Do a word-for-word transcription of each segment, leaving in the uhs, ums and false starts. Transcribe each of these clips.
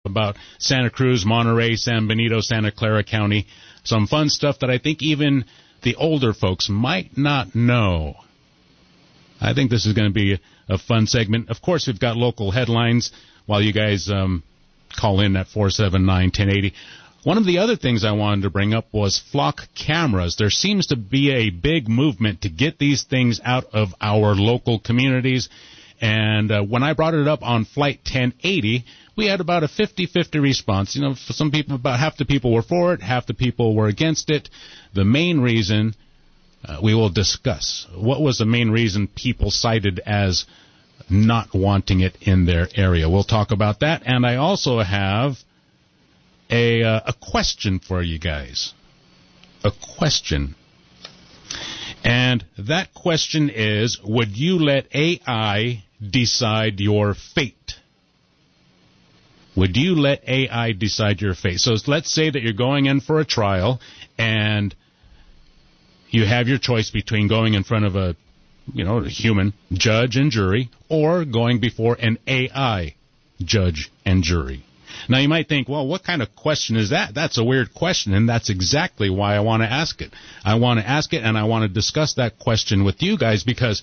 about Santa Cruz, Monterey, San Benito, Santa Clara County. Some fun stuff that I think even the older folks might not know. I think this is going to be a fun segment. Of course, we've got local headlines while you guys um, call in at four seven nine, one oh eight oh. One of the other things I wanted to bring up was flock cameras. There seems to be a big movement to get these things out of our local communities. And uh, when I brought it up on Flight ten eighty, we had about a fifty-fifty response. You know, for some people, about half the people were for it, half the people were against it. The main reason uh, we will discuss. What was the main reason people cited as not wanting it in their area? We'll talk about that. And I also have a, uh, a question for you guys. A question. And that question is, would you let A I decide your fate? Would you let A I decide your fate? So let's say that you're going in for a trial and you have your choice between going in front of a, you know, a human judge and jury or going before an A I judge and jury. Now, you might think, well, what kind of question is that? That's a weird question, and that's exactly why I want to ask it. I want to ask it, and I want to discuss that question with you guys because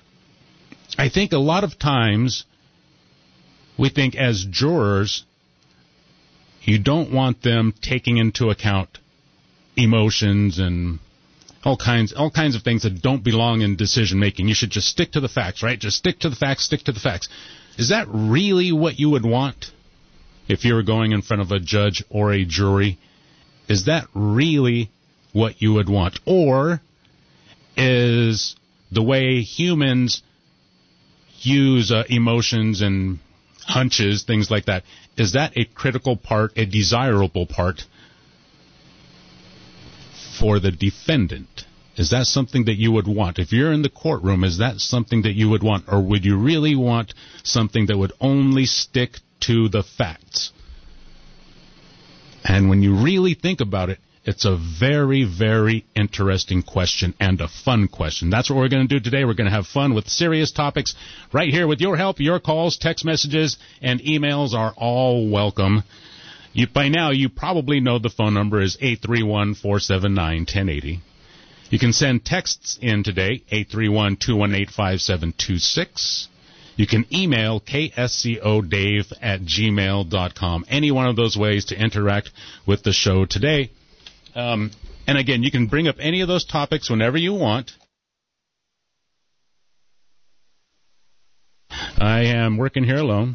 I think a lot of times we think as jurors, you don't want them taking into account emotions and all kinds all kinds of things that don't belong in decision-making. You should just stick to the facts, right? Just stick to the facts, stick to the facts. Is that really what you would want? If you were going in front of a judge or a jury, is that really what you would want? Or is the way humans use uh, emotions and hunches, things like that, is that a critical part, a desirable part for the defendant? Is that something that you would want? If you're in the courtroom, is that something that you would want? Or would you really want something that would only stick to the facts? And when you really think about it, it's a very, very interesting question and a fun question. That's what we're going to do today. We're going to have fun with serious topics right here with your help. Your calls, text messages, and emails are all welcome. You, by now, you probably know the phone number is eight three one, four seven nine, one oh eight oh. You can send texts in today, eight three one, two one eight, five seven two six. You can email k s c o dave at gmail dot com. Any one of those ways to interact with the show today. Um, and again, you can bring up any of those topics whenever you want. I am working here alone.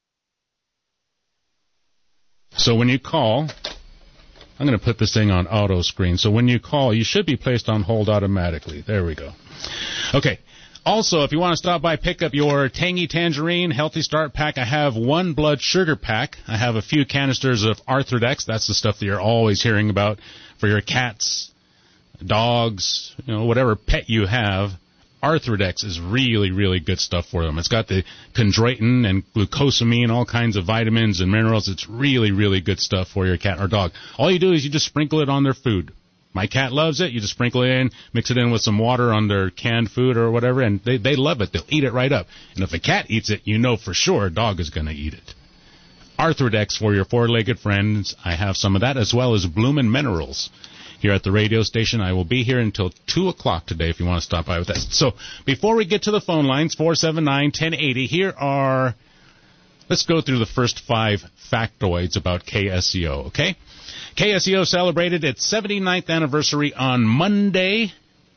So when you call, I'm going to put this thing on auto screen. So when you call, you should be placed on hold automatically. There we go. Okay. Also, if you want to stop by, pick up your Tangy Tangerine Healthy Start Pack. I have one blood sugar pack. I have a few canisters of Arthrodex. That's the stuff that you're always hearing about for your cats, dogs, you know, whatever pet you have. Arthrodex is really, really good stuff for them. It's got the chondroitin and glucosamine, all kinds of vitamins and minerals. It's really, really good stuff for your cat or dog. All you do is you just sprinkle it on their food. My cat loves it. You just sprinkle it in, mix it in with some water on their canned food or whatever, and they, they love it. They'll eat it right up. And if a cat eats it, you know for sure a dog is going to eat it. Arthrodex for your four-legged friends. I have some of that, as well as Bloomin' Minerals here at the radio station. I will be here until two o'clock today if you want to stop by with that. So before we get to the phone lines, four seven nine, one oh eight oh, here are, let's go through the first five factoids about K S C O, okay? K S E O celebrated its seventy-ninth anniversary on Monday.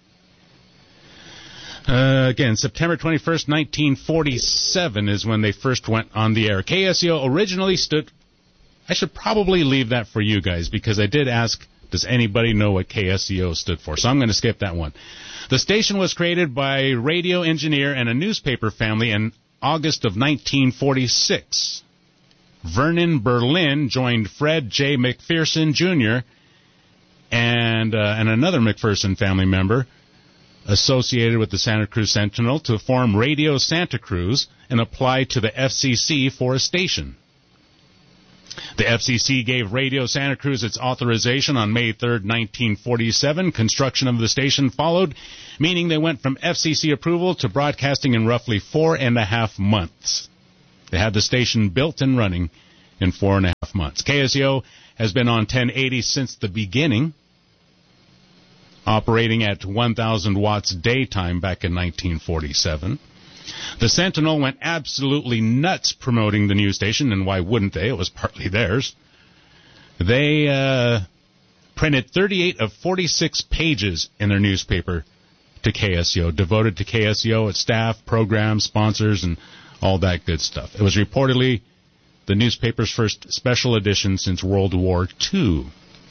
Uh, again, September twenty-first, nineteen forty-seven is when they first went on the air. K S E O originally stood... I should probably leave that for you guys because I did ask, does anybody know what K S E O stood for? So I'm going to skip that one. The station was created by a radio engineer and a newspaper family in August of nineteen forty-six. Vernon Berlin joined Fred J. McPherson, Junior and uh, and another McPherson family member associated with the Santa Cruz Sentinel to form Radio Santa Cruz and apply to the F C C for a station. The F C C gave Radio Santa Cruz its authorization on May third, nineteen forty-seven. Construction of the station followed, meaning they went from F C C approval to broadcasting in roughly four and a half months. They had the station built and running in four and a half months. K S E O has been on ten eighty since the beginning, operating at one thousand watts daytime back in nineteen forty-seven. The Sentinel went absolutely nuts promoting the news station, and why wouldn't they? It was partly theirs. They uh, printed thirty-eight of forty-six pages in their newspaper to K S E O, devoted to K S E O, its staff, programs, sponsors, and all that good stuff. It was reportedly the newspaper's first special edition since World War Two.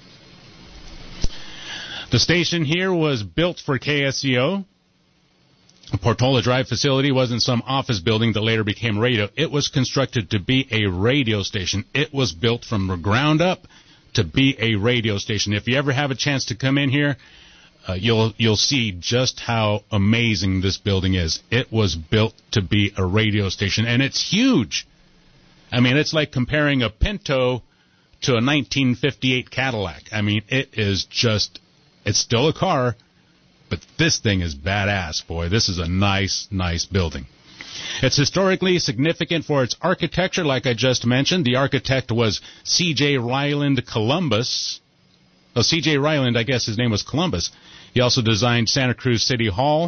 The station here was built for K S E O. The Portola Drive facility wasn't some office building that later became radio. It was constructed to be a radio station. It was built from the ground up to be a radio station. If you ever have a chance to come in here, uh, you'll you'll see just how amazing this building is. It was built to be a radio station, and it's huge. I mean, it's like comparing a Pinto to a nineteen fifty-eight Cadillac. I mean, it is just, it's still a car, but this thing is badass, boy. This is a nice, nice building. It's historically significant for its architecture, like I just mentioned. The architect was C J Ryland Columbus. Oh, C J Ryland, I guess his name was Columbus. He also designed Santa Cruz City Hall,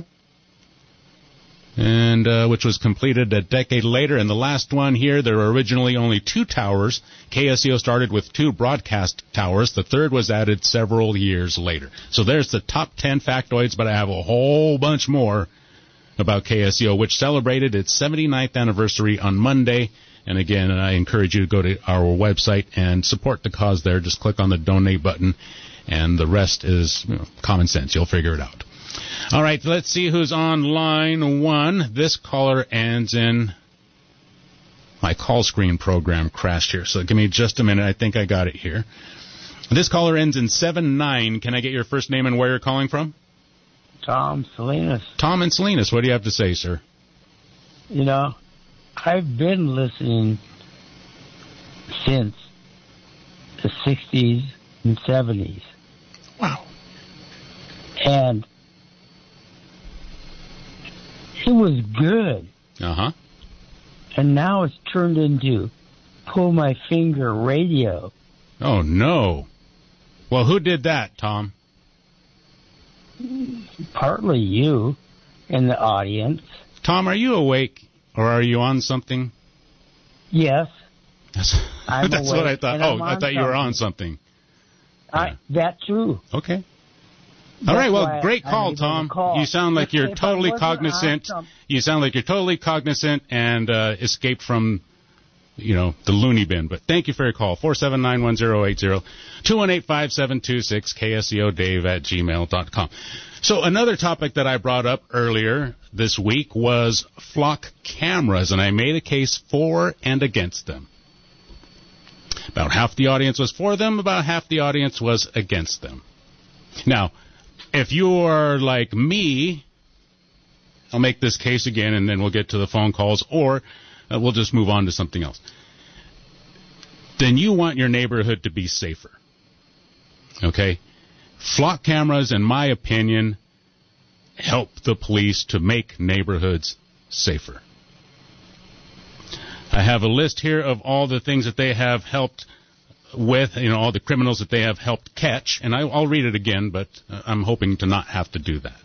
and uh, which was completed a decade later. And the last one here, there were originally only two towers. K S E O started with two broadcast towers. The third was added several years later. So there's the top ten factoids, but I have a whole bunch more about K S E O, which celebrated its seventy-ninth anniversary on Monday. And again, I encourage you to go to our website and support the cause there. Just click on the donate button, and the rest is, you know, common sense. You'll figure it out. All right, let's see who's on line one. This caller ends in... My call screen program crashed here, so give me just a minute. I think I got it here. This caller ends in seven nine. Can I get your first name and where you're calling from? Tom Salinas. Tom and Salinas, what do you have to say, sir? You know, I've been listening since the sixties and seventies. Wow. And it was good. Uh-huh. And now it's turned into pull my finger radio. Oh, no. Well, who did that, Tom? Partly you and the audience. Tom, are you awake or are you on something? Yes. That's, I'm that's awake, what I thought. Oh, I thought you were on something. I, yeah. That too. Okay. That's All right, well, great call, to Tom. Call. You sound like if, you're if totally cognizant. You sound like you're totally cognizant and uh, escaped from, you know, the loony bin. But thank you for your call. four seven nine, one zero eight zero, two one eight, five seven two six, K S E O Dave at gmail dot com. So another topic that I brought up earlier this week was flock cameras, and I made a case for and against them. About half the audience was for them, about half the audience was against them. Now, if you are like me, I'll make this case again, and then we'll get to the phone calls, or uh, we'll just move on to something else. Then you want your neighborhood to be safer. Okay? Flock cameras, in my opinion, help the police to make neighborhoods safer. I have a list here of all the things that they have helped with, you know, all the criminals that they have helped catch, and I, I'll read it again, but uh, I'm hoping to not have to do that.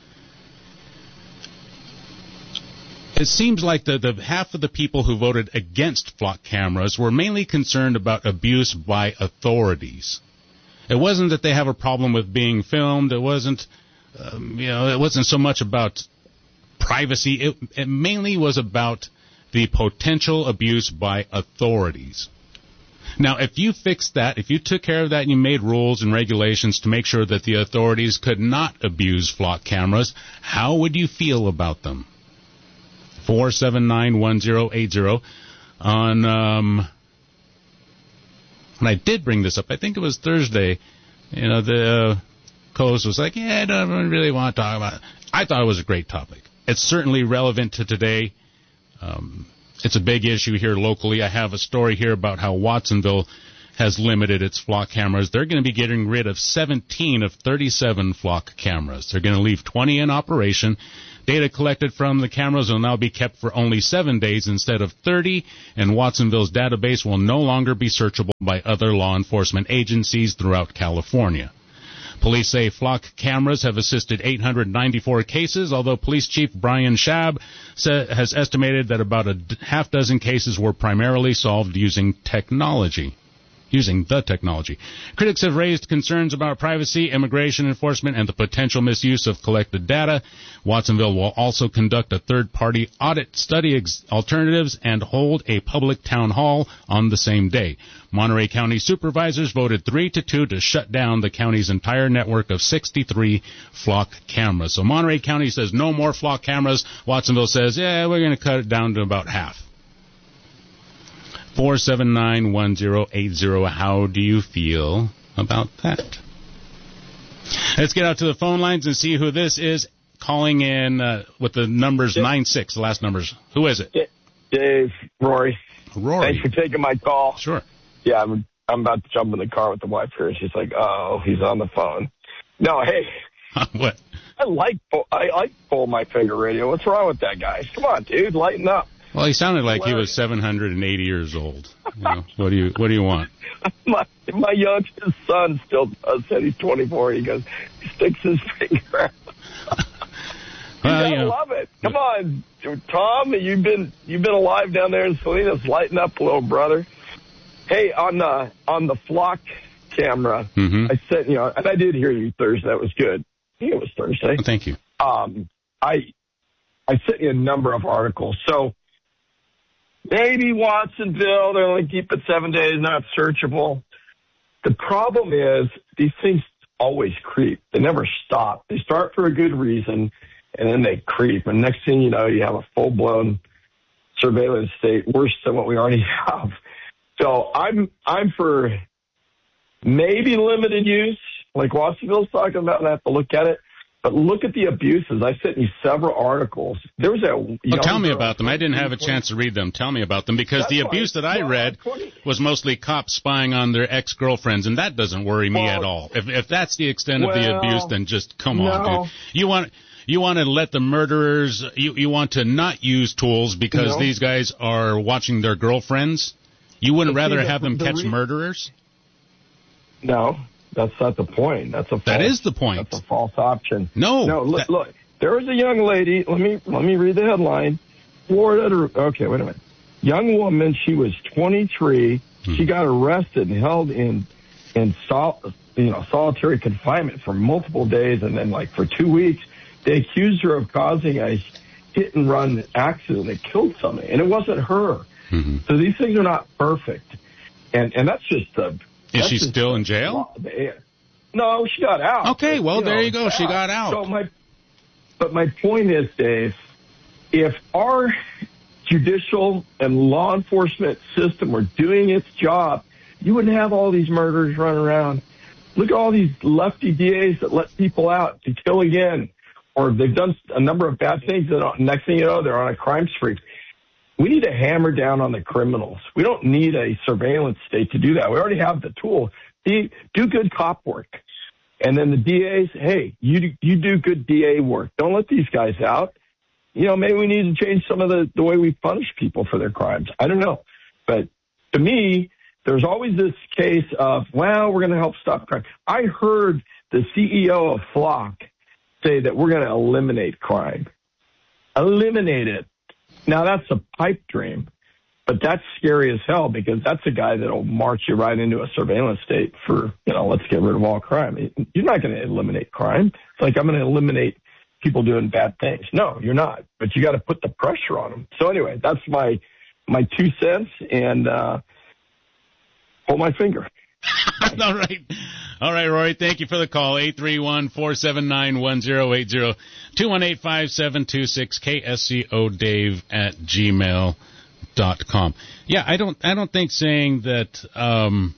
It seems like the, the half of the people who voted against flock cameras were mainly concerned about abuse by authorities. It wasn't that they have a problem with being filmed. It wasn't, um, you know, it wasn't so much about privacy. It, it mainly was about the potential abuse by authorities. Now, if you fixed that, if you took care of that and you made rules and regulations to make sure that the authorities could not abuse flock cameras, how would you feel about them? four seven nine, one zero eight zero. On, um, and I did bring this up, I think it was Thursday, you know, the uh, co-host was like, yeah, I don't really want to talk about it. I thought it was a great topic. It's certainly relevant to today. Um, it's a big issue here locally. I have a story here about how Watsonville has limited its flock cameras. They're going to be getting rid of seventeen of thirty-seven flock cameras. They're going to leave twenty in operation. Data collected from the cameras will now be kept for only seven days instead of thirty, and Watsonville's database will no longer be searchable by other law enforcement agencies throughout California. Police say flock cameras have assisted eight hundred ninety-four cases, although Police Chief Brian Schaab has estimated that about a half dozen cases were primarily solved using technology. Using the technology. Critics have raised concerns about privacy, immigration enforcement, and the potential misuse of collected data. Watsonville will also conduct a third-party audit, study ex- alternatives, and hold a public town hall on the same day. Monterey County supervisors voted three to two to shut down the county's entire network of sixty-three flock cameras. So Monterey County says no more flock cameras. Watsonville says, yeah, we're going to cut it down to about half. four seven nine, one zero eight zero. How do you feel about that? Let's get out to the phone lines and see who this is calling in uh, with the numbers nine six, the last numbers. Who is it? Dave, Rory. Rory. Thanks for taking my call. Sure. Yeah, I'm, I'm about to jump in the car with the wife here. She's like, oh, he's on the phone. No, hey. What? I like, I like Pull My Finger Radio. What's wrong with that guy? Come on, dude, lighten up. Well, he sounded like he was seven hundred eighty years old. You know, what do you What do you want? My my youngest son still does that. He's twenty-four. He goes, he sticks his finger out. Well, you you know, love it. Come on, Tom. You've been you've been alive down there in Salinas. Lighten up, little brother. Hey, on the on the flock camera, mm-hmm. I said, you know, and I did hear you Thursday. That was good. I think it was Thursday. Thank you. Um, I I sent you a number of articles. So. Maybe Watsonville, they're only keep it seven days, not searchable. The problem is these things always creep. They never stop. They start for a good reason, and then they creep. And next thing you know, you have a full-blown surveillance state, worse than what we already have. So I'm I'm for maybe limited use, like Watsonville's talking about, and I have to look at it. But look at the abuses. I sent you several articles. There was a well, tell me about them. I didn't have a chance to read them. Tell me about them, because That's the abuse fine. that I well, read was mostly cops spying on their ex-girlfriends, and that doesn't worry me well, at all. If if that's the extent well, of the abuse, then just come no. on, dude. You want you want to let the murderers. You you want to not use tools because no. these guys are watching their girlfriends. You wouldn't But rather see, the, have them the catch re- murderers? No. That's not the point. That's a false, That is the point. That's a false option. No. No, look, that, look. There was a young lady. Let me let me read the headline. Florida. Okay, wait a minute. Young woman. She was twenty-three. Hmm. She got arrested and held in in sol, you know solitary confinement for multiple days, and then like for two weeks, they accused her of causing a hit and run accident that killed somebody, and it wasn't her. Mm-hmm. So these things are not perfect, and and that's just the. Is she still in jail? No, she got out. Okay, well, you there know, you go. She got out. So my, but my point is, Dave, if our judicial and law enforcement system were doing its job, you wouldn't have all these murders running around. Look at all these lefty D As that let people out to kill again, or they've done a number of bad things, and next thing you know, they're on a crime spree. We need to hammer down on the criminals. We don't need a surveillance state to do that. We already have the tool. Do good cop work. And then the D As, hey, you you do good D A work. Don't let these guys out. You know, maybe we need to change some of the, the way we punish people for their crimes. I don't know. But to me, there's always this case of, well, we're going to help stop crime. I heard the C E O of Flock say that we're going to eliminate crime. Eliminate it. Now, that's a pipe dream, but that's scary as hell, because that's a guy that'll march you right into a surveillance state for, you know, let's get rid of all crime. You're not going to eliminate crime. It's like I'm going to eliminate people doing bad things. No, you're not, but you got to put the pressure on them. So anyway, that's my my two cents, and uh, hold my finger. All right. All right, Rory, thank you for the call. eight three one, four seven nine, one zero eight zero, two one eight, five seven two six, K S C O Dave at gmail dot com. Yeah, I don't I don't think saying that um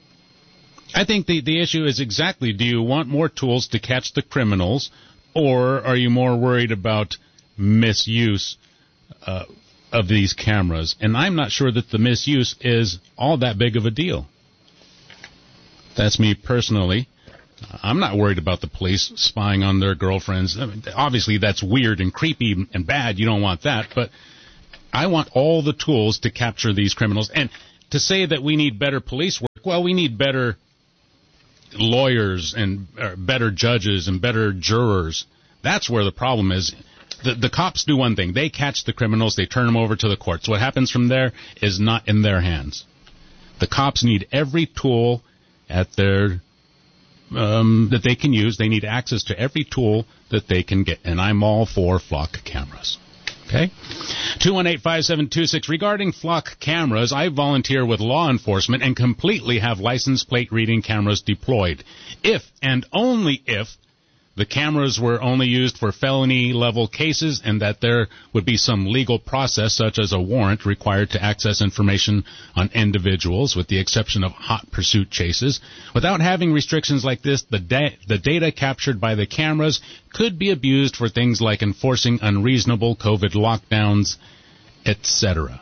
I think the the issue is exactly, do you want more tools to catch the criminals, or are you more worried about misuse uh, of these cameras? And I'm not sure that the misuse is all that big of a deal. That's me personally. I'm not worried about the police spying on their girlfriends. I mean, obviously, that's weird and creepy and bad. You don't want that. But I want all the tools to capture these criminals. And to say that we need better police work, well, we need better lawyers and uh, better judges and better jurors. That's where the problem is. The, the cops do one thing. They catch the criminals. They turn them over to the courts. What happens from there is not in their hands. The cops need every tool at their um, that they can use. They need access to every tool that they can get. And I'm all for flock cameras. Okay? two one eight, five seven two six. Regarding flock cameras, I volunteer with law enforcement and completely have license plate reading cameras deployed. If and only if the cameras were only used for felony-level cases and that there would be some legal process, such as a warrant, required to access information on individuals, with the exception of hot pursuit chases. Without having restrictions like this, the, da- the data captured by the cameras could be abused for things like enforcing unreasonable COVID lockdowns, et cetera.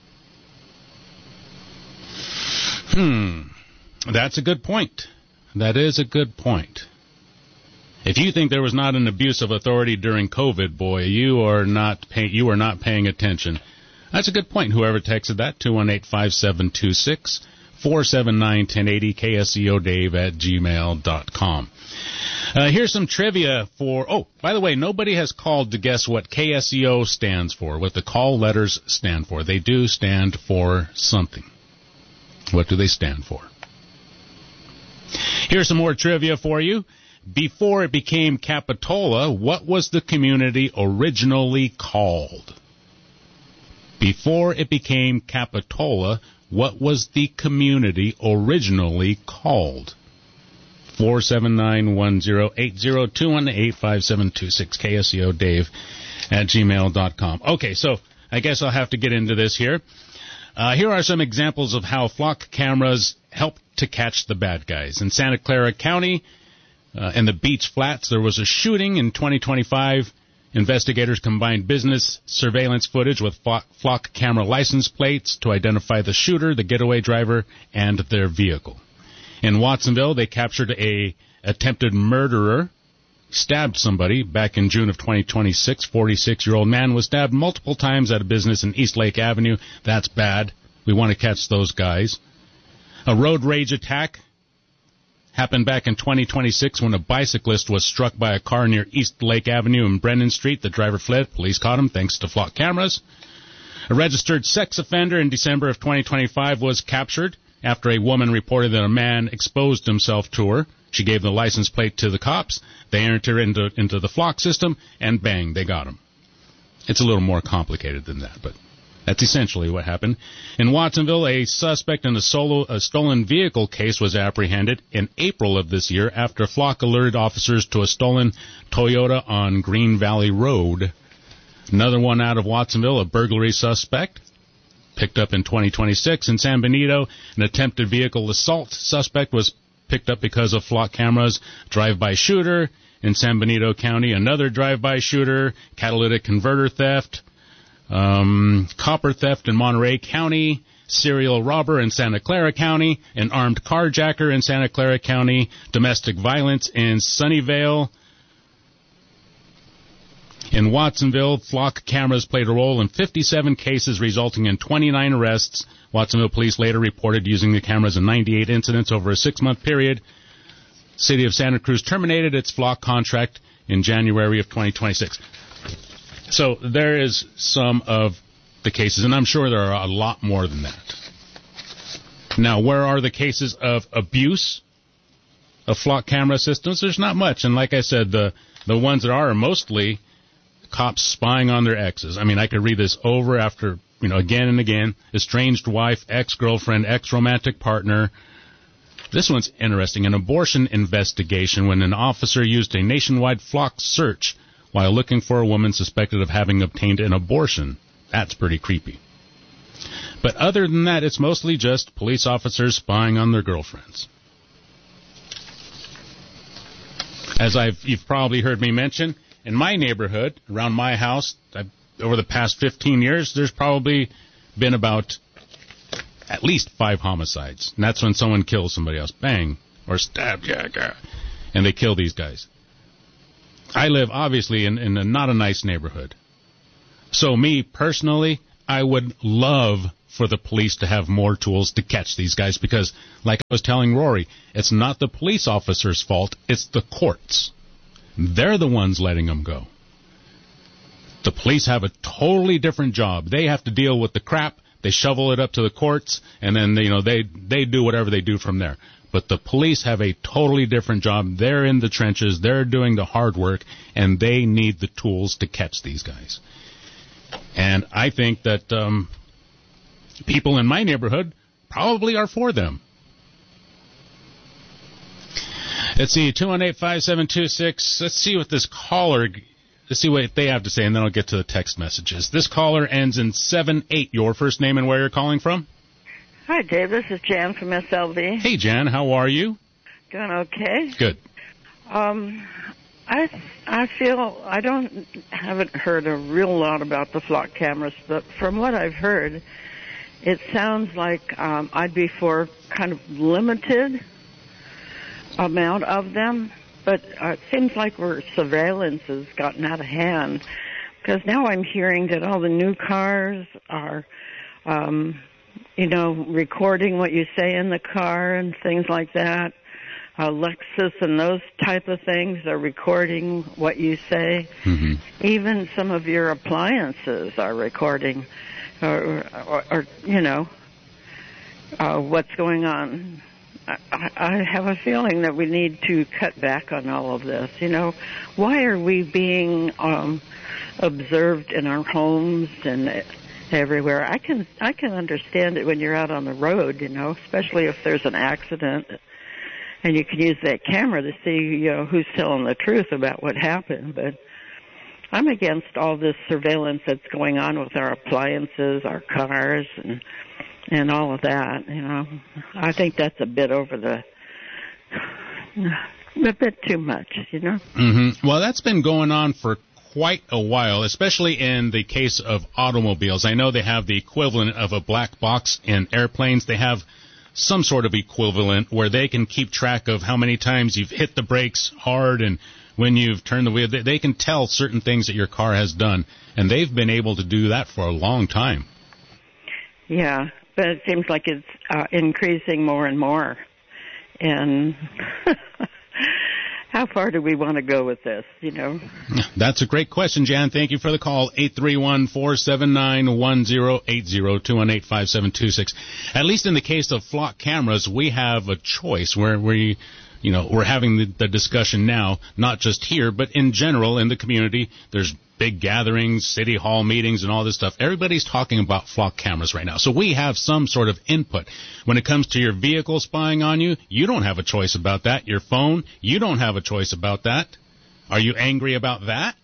Hmm. That's a good point. That is a good point. If you think there was not an abuse of authority during COVID, boy, you are not pay- you are not paying attention. That's a good point. Whoever texted that, two one eight, five seven two six, four seven nine, one oh eight oh, K S E O Dave at gmail dot com. Uh, here's some trivia for, oh, by the way, nobody has called to guess what K S E O stands for, what the call letters stand for. They do stand for something. What do they stand for? Here's some more trivia for you. Before it became Capitola, what was the community originally called? Before it became Capitola, what was the community originally called? four seven nine, one oh eight oh, two one eight, five seven two six, K S E O Dave at gmail dot com. Okay, so I guess I'll have to get into this here. Uh, here are some examples of how flock cameras help to catch the bad guys. In Santa Clara County, Uh, in the Beach Flats, there was a shooting in twenty twenty-five. Investigators combined business surveillance footage with flock, flock camera license plates to identify the shooter, the getaway driver, and their vehicle. In Watsonville, they captured a attempted murderer, stabbed somebody back in June of twenty twenty-six. forty-six-year-old man was stabbed multiple times at a business in East Lake Avenue. That's bad. We want to catch those guys. A road rage attack happened back in twenty twenty-six when a bicyclist was struck by a car near East Lake Avenue and Brennan Street. The driver fled. Police caught him thanks to flock cameras. A registered sex offender in December of twenty twenty-five was captured after a woman reported that a man exposed himself to her. She gave the license plate to the cops. They entered her into, into the flock system, and bang, they got him. It's a little more complicated than that, but that's essentially what happened. In Watsonville, a suspect in a, solo, a stolen vehicle case was apprehended in April of this year after Flock alerted officers to a stolen Toyota on Green Valley Road. Another one out of Watsonville, a burglary suspect, picked up in twenty twenty-six. In San Benito, an attempted vehicle assault suspect was picked up because of Flock cameras. Drive-by shooter in San Benito County, another drive-by shooter, catalytic converter theft. Um, copper theft in Monterey County, serial robber in Santa Clara County, an armed carjacker in Santa Clara County, domestic violence in Sunnyvale. In Watsonville, flock cameras played a role in fifty-seven cases, resulting in twenty-nine arrests. Watsonville police later reported using the cameras in ninety-eight incidents over a six-month period. City of Santa Cruz terminated its flock contract in January of twenty twenty-six. So there is some of the cases, and I'm sure there are a lot more than that. Now, where are the cases of abuse of flock camera systems? There's not much, and like I said, the the ones that are are mostly cops spying on their exes. I mean, I could read this over after, you know, again and again. Estranged wife, ex-girlfriend, ex-romantic partner. This one's interesting. An abortion investigation when an officer used a nationwide flock search while looking for a woman suspected of having obtained an abortion. That's pretty creepy. But other than that, it's mostly just police officers spying on their girlfriends. As I've you've probably heard me mention, in my neighborhood, around my house, I've, over the past fifteen years, there's probably been about at least five homicides. And that's when someone kills somebody else. Bang. Or stabbed. Yeah, yeah. and they kill these guys. I live, obviously, in, in a, not a nice neighborhood. So me, personally, I would love for the police to have more tools to catch these guys because, like I was telling Rory, it's not the police officer's fault, it's the courts. They're the ones letting them go. The police have a totally different job. They have to deal with the crap, they shovel it up to the courts, and then, you know, they, they do whatever they do from there. But the police have a totally different job. They're in the trenches, they're doing the hard work, and they need the tools to catch these guys. And I think that um, people in my neighborhood probably are for them. Let's see, two one eight, five seven two six. Let's see what this caller, let's see what they have to say, and then I'll get to the text messages. This caller ends in seven eight. Your first name and where you're calling from? Hi, Dave. This is Jan from S L V. Hey, Jan. How are you? Doing okay. Good. Um, I I feel I don't haven't heard a real lot about the flock cameras, but from what I've heard, it sounds like um, I'd be for kind of limited amount of them. But uh, it seems like where surveillance has gotten out of hand, because now I'm hearing that all the new cars are, um, you know, recording what you say in the car and things like that. Uh, Lexus and those type of things are recording what you say. Mm-hmm. Even some of your appliances are recording, or, or, or you know, uh, what's going on. I, I have a feeling that we need to cut back on all of this. You know, why are we being um, observed in our homes and everywhere? I can I can understand it when you're out on the road, you know, especially if there's an accident. And you can use that camera to see, you know, who's telling the truth about what happened. But I'm against all this surveillance that's going on with our appliances, our cars, and and all of that. You know, I think that's a bit over the, a bit too much. You know. Mm-hmm. Well, that's been going on for quite a while, especially in the case of automobiles. I know they have the equivalent of a black box in airplanes. They have some sort of equivalent where they can keep track of how many times you've hit the brakes hard and when you've turned the wheel. They, they can tell certain things that your car has done, and they've been able to do that for a long time. Yeah, but it seems like it's uh, increasing more and more. And how far do we want to go with this, you know? That's a great question, Jan. Thank you for the call. eight three one, four seven nine, one zero eight zero, two one eight, five seven two six. At least in the case of flock cameras, we have a choice where we, you know, we're having the, the discussion now, not just here, but in general in the community. There's big gatherings, city hall meetings, and all this stuff. Everybody's talking about flock cameras right now. So we have some sort of input. When it comes to your vehicle spying on you, you don't have a choice about that. Your phone, you don't have a choice about that. Are you angry about that?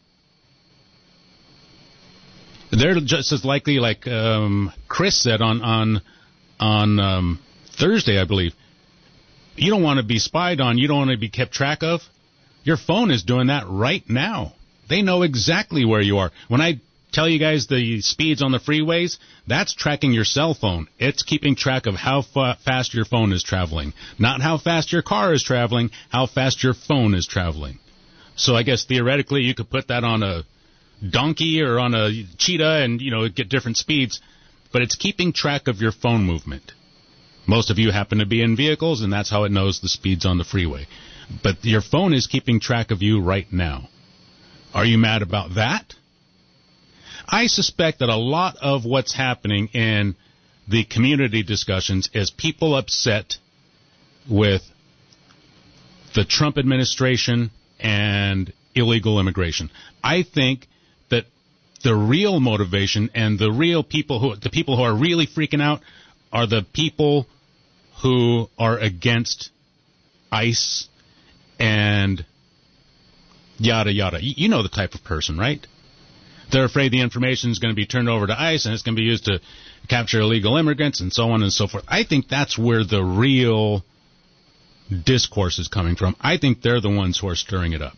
They're just as likely, like um, Chris said on on on um, Thursday, I believe. You don't want to be spied on. You don't want to be kept track of. Your phone is doing that right now. They know exactly where you are. When I tell you guys the speeds on the freeways, that's tracking your cell phone. It's keeping track of how fa- fast your phone is traveling. Not how fast your car is traveling, how fast your phone is traveling. So I guess theoretically you could put that on a donkey or on a cheetah and, you know, get different speeds. But it's keeping track of your phone movement. Most of you happen to be in vehicles, and that's how it knows the speeds on the freeway. But your phone is keeping track of you right now. Are you mad about that? I suspect that a lot of what's happening in the community discussions is people upset with the Trump administration and illegal immigration. I think that the real motivation and the real people who, the people who are really freaking out are the people who are against ICE and yada, yada. You know the type of person, right? They're afraid the information is going to be turned over to ICE and it's going to be used to capture illegal immigrants and so on and so forth. I think that's where the real discourse is coming from. I think they're the ones who are stirring it up.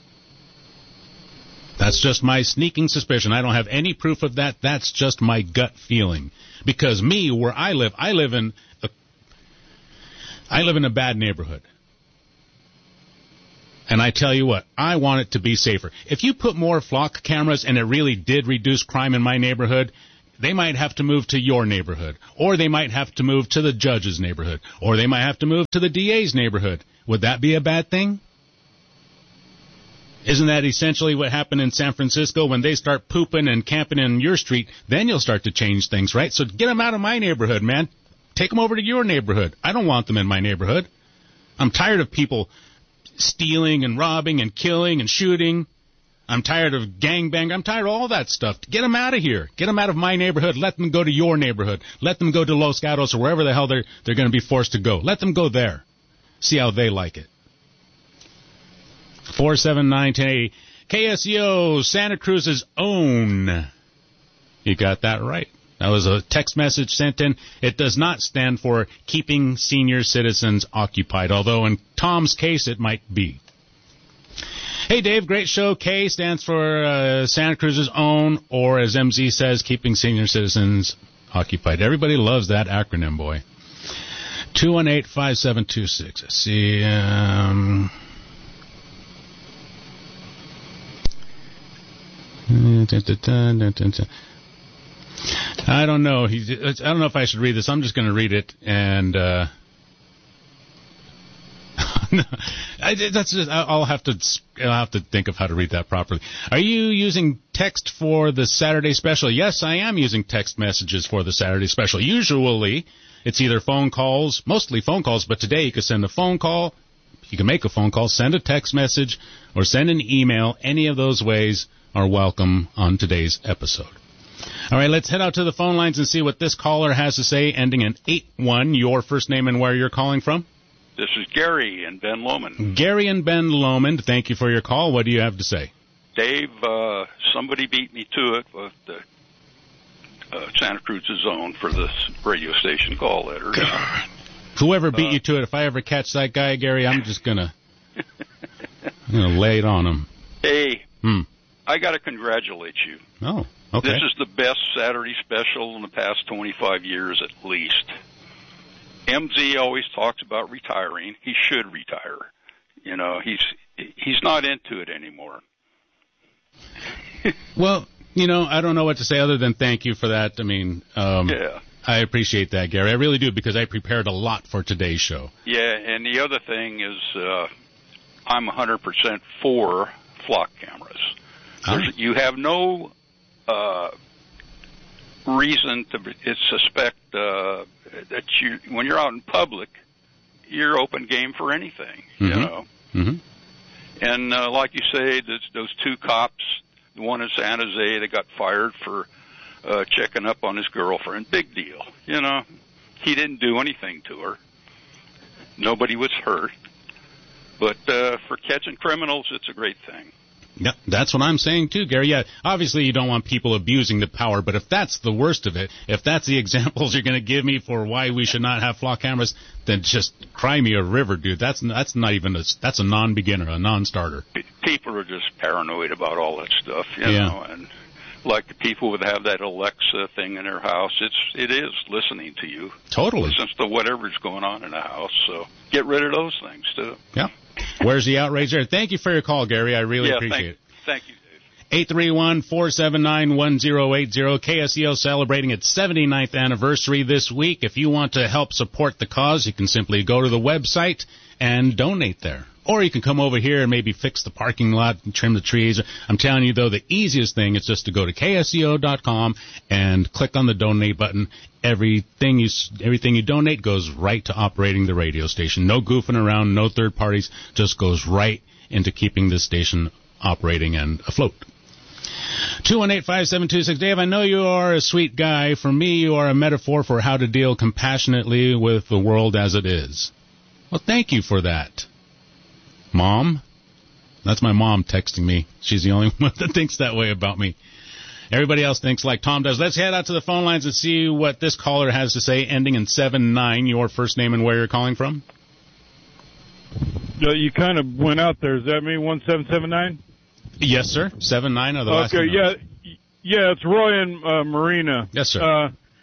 That's just my sneaking suspicion. I don't have any proof of that. That's just my gut feeling. Because me, where I live, I live in a, I live in a bad neighborhood. And I tell you what, I want it to be safer. If you put more flock cameras and it really did reduce crime in my neighborhood, they might have to move to your neighborhood, or they might have to move to the judge's neighborhood, or they might have to move to the D A's neighborhood. Would that be a bad thing? Isn't that essentially what happened in San Francisco? When they start pooping and camping in your street, then you'll start to change things, right? So get them out of my neighborhood, man. Take them over to your neighborhood. I don't want them in my neighborhood. I'm tired of people stealing and robbing and killing and shooting. I'm tired of gangbang. I'm tired of all that stuff. Get them out of here. Get them out of my neighborhood. Let them go to your neighborhood. Let them go to Los Gatos or wherever the hell they're, they're going to be forced to go. Let them go there. See how they like it. four seven nine, one oh eight oh. K S E O, Santa Cruz's own. You got that right. That was a text message sent in. It does not stand for keeping senior citizens occupied, although in Tom's case it might be. Hey, Dave, great show. K stands for uh, Santa Cruz's own, or as M Z says, keeping senior citizens occupied. Everybody loves that acronym, boy. two one eight, five seven two six. Let's see. Um... I don't know. He's, I don't know if I should read this. I'm just going to read it, and uh, I, that's just, I'll have to I'll have to think of how to read that properly. Are you using text for the Saturday special? Yes, I am using text messages for the Saturday special. Usually, it's either phone calls, mostly phone calls, but today you can send a phone call, you can make a phone call, send a text message, or send an email. Any of those ways are welcome on today's episode. All right, let's head out to the phone lines and see what this caller has to say, ending in eight one. Your first name and where you're calling from? This is Gary in Ben Lomond. Gary in Ben Lomond, thank you for your call. What do you have to say? Dave, uh, somebody beat me to it with the uh, Santa Cruz's own for this radio station call letter. God. Whoever beat uh, you to it, if I ever catch that guy, Gary, I'm just going to lay it on him. Hey, hmm. I got to congratulate you. Oh, okay. This is the best Saturday special in the past twenty-five years at least. M Z always talks about retiring. He should retire. You know, he's he's not into it anymore. Well, you know, I don't know what to say other than thank you for that. I mean, um, yeah. I appreciate that, Gary. I really do, because I prepared a lot for today's show. Yeah, and the other thing is uh, I'm one hundred percent for flock cameras. Huh? You have no uh, reason to suspect uh, that you, when you're out in public, you're open game for anything, mm-hmm. you know. Mm-hmm. And uh, like you say, those, those two cops, the one in San Jose that got fired for uh, checking up on his girlfriend, big deal, you know. He didn't do anything to her. Nobody was hurt. But uh, for catching criminals, it's a great thing. Yeah, that's what I'm saying too, Gary. Yeah, obviously you don't want people abusing the power, but if that's the worst of it, if that's the examples you're going to give me for why we should not have flock cameras, then just cry me a river, dude. That's that's not even a that's a non-beginner, a non-starter. People are just paranoid about all that stuff, you yeah. know, and like the people that have that Alexa thing in their house, it's it is listening to you. Totally. Listens to whatever's going on in the house. So get rid of those things too. Yeah. Where's the outrage there? Thank you for your call, Gary. I really yeah, appreciate thank, it. Thank you, Dave. eight three one, four seven nine, one zero eight zero. K S E O celebrating its seventy-ninth anniversary this week. If you want to help support the cause, you can simply go to the website and donate there. Or you can come over here and maybe fix the parking lot and trim the trees. I'm telling you, though, the easiest thing is just to go to K S E O dot com and click on the donate button. Everything you everything you donate goes right to operating the radio station. No goofing around, no third parties. Just goes right into keeping this station operating and afloat. two one eight, five seven two six. Dave, I know you are a sweet guy. For me, you are a metaphor for how to deal compassionately with the world as it is. Well, thank you for that. Mom? That's my mom texting me. She's the only one that thinks that way about me. Everybody else thinks like Tom does. Let's head out to the phone lines and see what this caller has to say, ending in seven nine. Your first name and where you're calling from? Uh, you kind of went out there. Is that me, one seven seven nine? Yes, sir. seven nine are the last Okay, numbers. yeah. Yeah, it's Roy and uh, Marina. Yes, sir. Uh,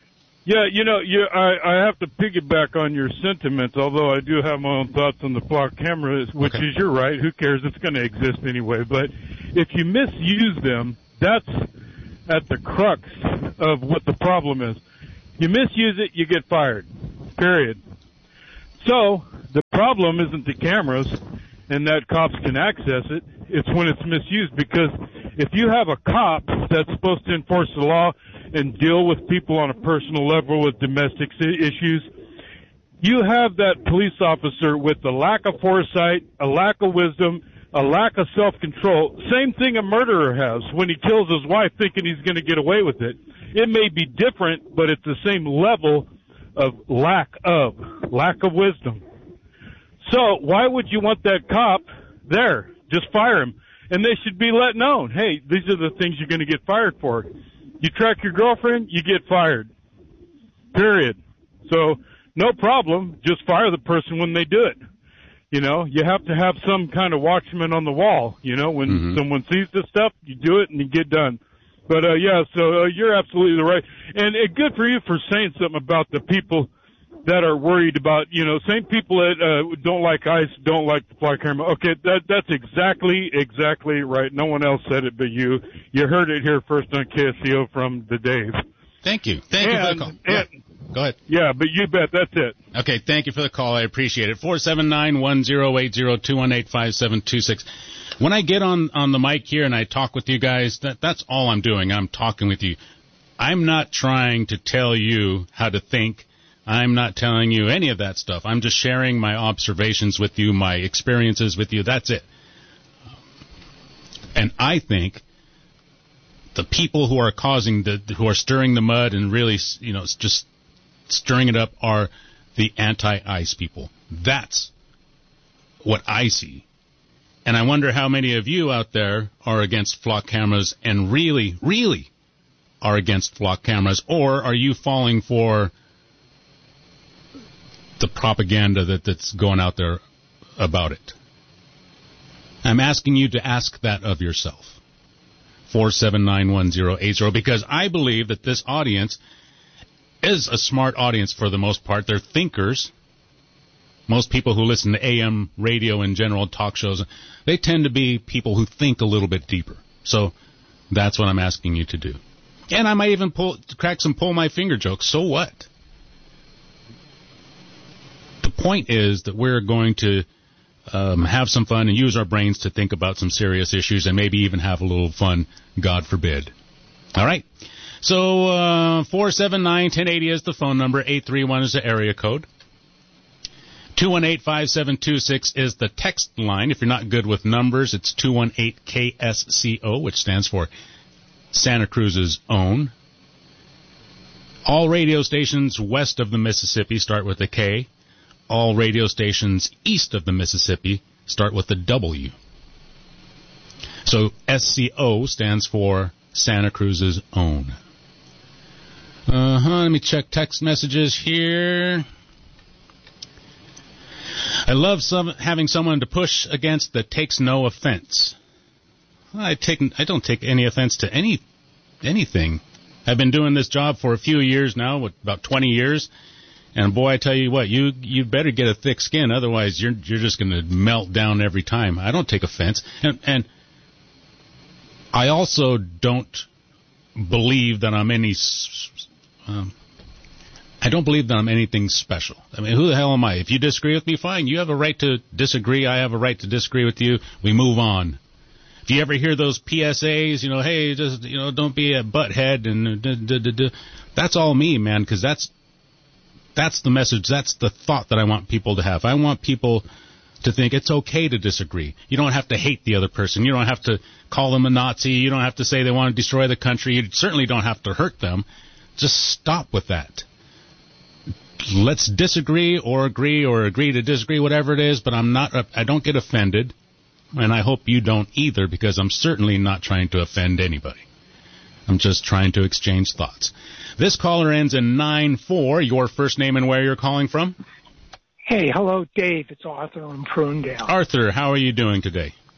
Yeah, you know, you, I, I have to piggyback on your sentiments, although I do have my own thoughts on the flock cameras, which Okay. is, you're right, who cares, it's going to exist anyway. But if you misuse them, that's at the crux of what the problem is. You misuse it, you get fired, period. So the problem isn't the cameras and that cops can access it, it's when it's misused, because if you have a cop that's supposed to enforce the law and deal with people on a personal level with domestic issues, you have that police officer with a lack of foresight, a lack of wisdom, a lack of self-control. Same thing a murderer has when he kills his wife thinking he's going to get away with it. It may be different, but it's the same level of lack of, lack of wisdom. So why would you want that cop there? Just fire him. And they should be let known, hey, these are the things you're going to get fired for. You track your girlfriend, you get fired. Period. So no problem. Just fire the person when they do it. You know, you have to have some kind of watchman on the wall. You know, when mm-hmm. someone sees this stuff, you do it and you get done. But, uh, yeah, so uh, you're absolutely right. And uh, good for you for saying something about the people that are worried about, you know, same people that uh, don't like ICE, don't like the fly camera. Okay, that that's exactly, exactly right. No one else said it but you. You heard it here first on K S C O from the Dave. Thank you. Thank and, you for the call. And, yeah. Go ahead. Yeah, but you bet. That's it. Okay, thank you for the call. I appreciate it. four seven nine, one zero eight zero, two one eight, five seven two six. When I get on, on the mic here and I talk with you guys, that that's all I'm doing. I'm talking with you. I'm not trying to tell you how to think. I'm not telling you any of that stuff. I'm just sharing my observations with you, my experiences with you. That's it. And I think the people who are causing the, who are stirring the mud and really, you know, just stirring it up are the anti-ICE people. That's what I see. And I wonder how many of you out there are against flock cameras and really, really are against flock cameras, or are you falling for the propaganda that, that's going out there about it? I'm asking you to ask that of yourself. four seven nine, one zero eight zero, because I believe that this audience is a smart audience for the most part. They're thinkers. Most people who listen to A M radio in general, talk shows, they tend to be people who think a little bit deeper. So that's what I'm asking you to do. And I might even pull, crack some pull my finger jokes. So what? The point is that we're going to um, have some fun and use our brains to think about some serious issues and maybe even have a little fun, God forbid. All right? So uh, four seven nine, one zero eight zero is the phone number. eight three one is the area code. two one eight, five seven two six is the text line. If you're not good with numbers, it's two one eight K S C O, which stands for Santa Cruz's Own. All radio stations west of the Mississippi start with a K. All radio stations east of the Mississippi start with a W. So S C O stands for Santa Cruz's Own. Uh-huh, let me check text messages here. I love some, having someone to push against that takes no offense. I take I don't take any offense to any anything. I've been doing this job for a few years now, what, about twenty years, and boy, I tell you what, you you better get a thick skin, otherwise you're you're just going to melt down every time. I don't take offense, and and I also don't believe that I'm any. Um, I don't believe that I'm anything special. I mean, who the hell am I? If you disagree with me, fine. You have a right to disagree. I have a right to disagree with you. We move on. If you ever hear those P S As, you know, hey, just, you know, don't be a butthead, and duh, duh, duh, duh, that's all me, man, because that's that's the message. That's the thought that I want people to have. I want people to think it's okay to disagree. You don't have to hate the other person. You don't have to call them a Nazi. You don't have to say they want to destroy the country. You certainly don't have to hurt them. Just stop with that. Let's disagree or agree or agree to disagree, whatever it is, but I'm not, I don't get offended, and I hope you don't either, because I'm certainly not trying to offend anybody. I'm just trying to exchange thoughts. This caller ends in nine four. Your first name and where you're calling from? Hey, hello, Dave. It's Arthur in Prunedale. Arthur, how are you doing today?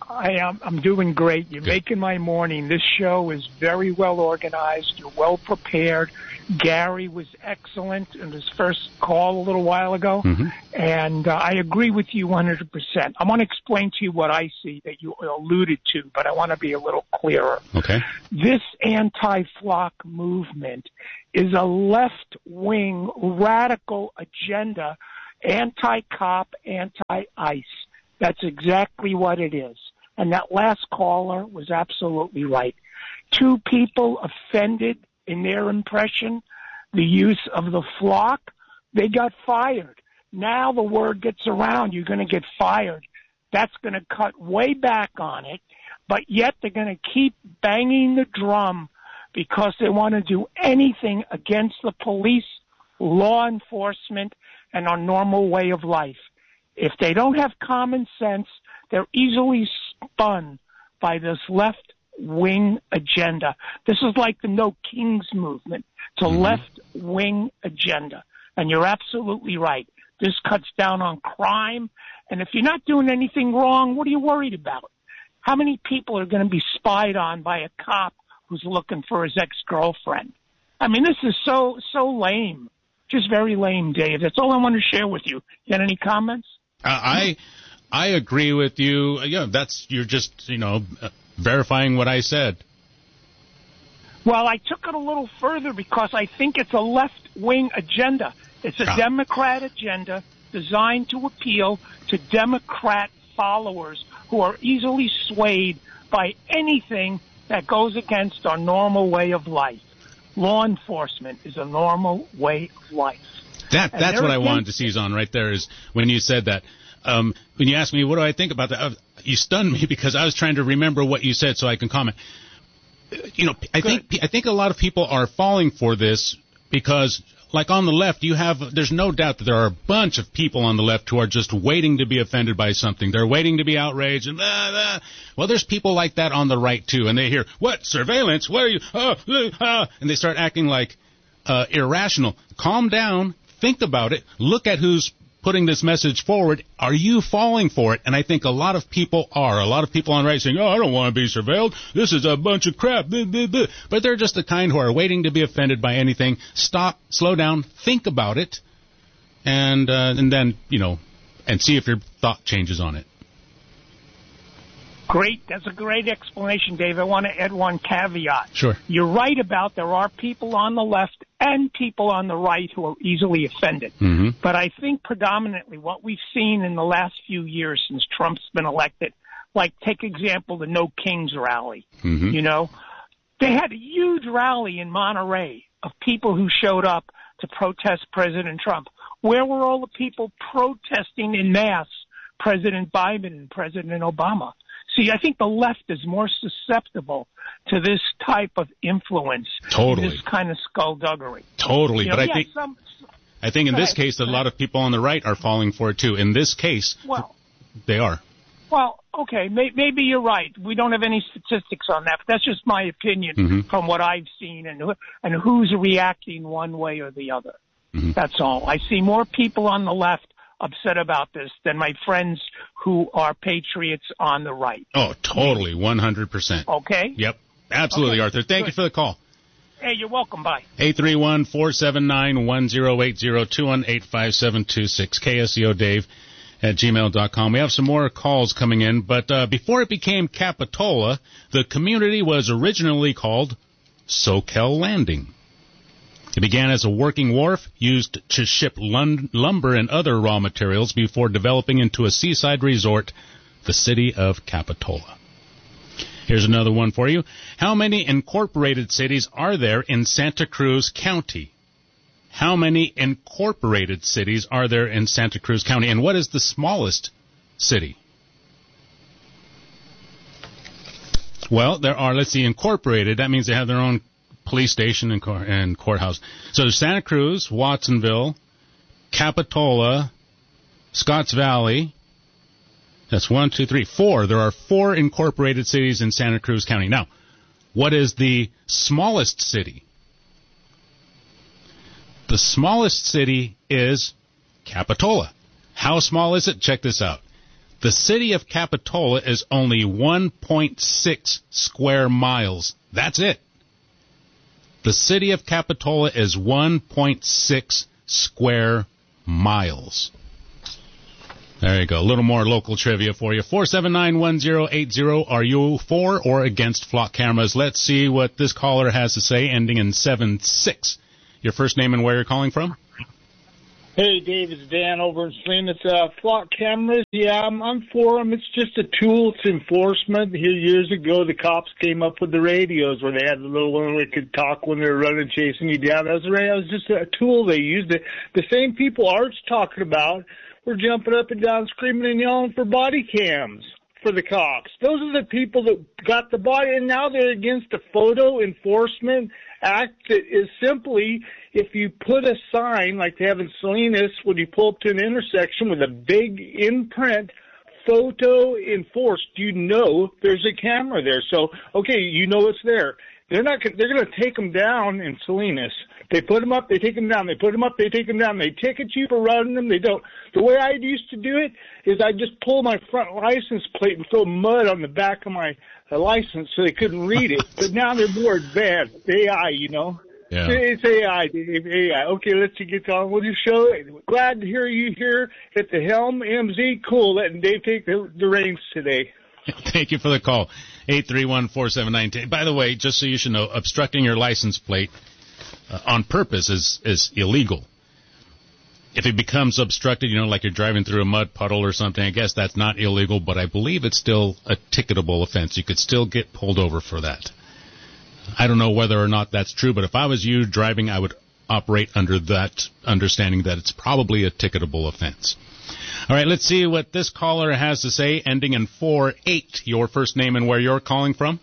I am. I'm doing great. You're Good. making my morning. This show is very well organized. You're well prepared. Gary was excellent in his first call a little while ago, Mm-hmm. and uh, I agree with you one hundred percent. I want to explain to you what I see that you alluded to, but I want to be a little clearer. Okay. This anti-flock movement is a left-wing radical agenda, anti-cop, anti-ICE. That's exactly what it is. And that last caller was absolutely right. Two people offended in their impression, the use of the flock, they got fired. Now the word gets around, you're going to get fired. That's going to cut way back on it, but yet they're going to keep banging the drum because they want to do anything against the police, law enforcement, and our normal way of life. If they don't have common sense, they're easily spun by this left-wing agenda. This is like the No Kings movement. It's a mm-hmm. left-wing agenda. And you're absolutely right. This cuts down on crime. And if you're not doing anything wrong, what are you worried about? How many people are going to be spied on by a cop who's looking for his ex-girlfriend? I mean, this is so, so lame. Just very lame, Dave. That's all I want to share with you. You got any comments? Uh, I I agree with you. Yeah, that's you're just you know uh, verifying what I said. Well, I took it a little further because I think it's a left-wing agenda. It's a ah. Democrat agenda designed to appeal to Democrat followers who are easily swayed by anything that goes against our normal way of life. Law enforcement is a normal way of life. That that's what I wanted to seize on right there is when you said that. Um, when you asked me, what do I think about that? Uh, you stunned me because I was trying to remember what you said so I can comment. You know, I Good. think I think a lot of people are falling for this because, like on the left, you have there's no doubt that there are a bunch of people on the left who are just waiting to be offended by something. They're waiting to be outraged and blah, blah. Well, there's people like that on the right too, and they hear what surveillance? What are you? Uh, uh, and they start acting like uh, irrational. Calm down. Think about it. Look at who's putting this message forward. Are you falling for it? And I think a lot of people are. A lot of people on the right saying, oh, I don't want to be surveilled. This is a bunch of crap. But they're just the kind who are waiting to be offended by anything. Stop, slow down, think about it, and uh, and then, you know, and see if your thought changes on it. Great. That's a great explanation, Dave. I want to add one caveat. Sure. You're right about there are people on the left and people on the right who are easily offended. Mm-hmm. But I think predominantly what we've seen in the last few years since Trump's been elected, like take example the No Kings rally, mm-hmm. you know, they had a huge rally in Monterey of people who showed up to protest President Trump. Where were all the people protesting in mass President Biden and President Obama? See, I think the left is more susceptible to this type of influence. Totally. This kind of skullduggery. Totally. You know, but I yeah, think some, I think in this ahead, case, a lot of people on the right are falling for it, too. In this case, well, they are. Well, okay, may, maybe you're right. We don't have any statistics on that, but that's just my opinion mm-hmm. from what I've seen and, and who's reacting one way or the other. Mm-hmm. That's all. I see more people on the left upset about this than my friends who are patriots on the right. Oh, totally, one hundred percent. Okay? Yep, absolutely, okay. Arthur. Thank Good. you for the call. Hey, you're welcome. Bye. eight three one, four seven nine, one zero eight zero, two one eight, five seven two six, K S E O Dave at gmail dot com. We have some more calls coming in, but uh, before it became Capitola, the community was originally called Soquel Landing. It began as a working wharf used to ship lum- lumber and other raw materials before developing into a seaside resort, the city of Capitola. Here's another one for you. How many incorporated cities are there in Santa Cruz County? How many incorporated cities are there in Santa Cruz County? And what is the smallest city? Well, there are, let's see, incorporated. That means they have their own police station and, court, and courthouse. So there's Santa Cruz, Watsonville, Capitola, Scotts Valley. That's one, two, three, four. There are four incorporated cities in Santa Cruz County. Now, what is the smallest city? The smallest city is Capitola. How small is it? Check this out. The city of Capitola is only one point six square miles. That's it. The city of Capitola is one point six square miles. There you go. A little more local trivia for you. four seven nine, one zero eight zero. Are you for or against flock cameras? Let's see what this caller has to say, ending in seven six. Your first name and where you're calling from? Hey, Dave, it's Dan over in Salinas. Uh, flock cameras, yeah, I'm, I'm for them. It's just a tool. It's enforcement. Here years ago, the cops came up with the radios where they had the little one where they could talk when they were running, chasing you down. That was, that was just a tool they used. It. The same people Art's talking about were jumping up and down, screaming and yelling for body cams for the cops. Those are the people that got the body, and now they're against the Photo Enforcement Act that is simply, if you put a sign like they have in Salinas when you pull up to an intersection with a big imprint, photo enforced, you know there's a camera there. So, okay, you know it's there. They're not. They're going to take them down in Salinas. They put them up, they take them down. They put them up, they take them down. They ticket you for running them. They don't. The way I used to do it is I just pull my front license plate and throw mud on the back of my uh, license so they couldn't read it. But now they're more advanced. A I, you know. Yeah. It's A I, Dave, A I. Okay, let's get on with your show. Glad to hear you here at the helm. M Z, cool. Letting Dave take the, the reins today. Thank you for the call. eight three one, four seven nine. By the way, just so you should know, obstructing your license plate uh, on purpose is, is illegal. If it becomes obstructed, you know, like you're driving through a mud puddle or something, I guess that's not illegal, but I believe it's still a ticketable offense. You could still get pulled over for that. I don't know whether or not that's true, but if I was you driving, I would operate under that understanding that it's probably a ticketable offense. All right, let's see what this caller has to say, ending in four eight. Your first name and where you're calling from?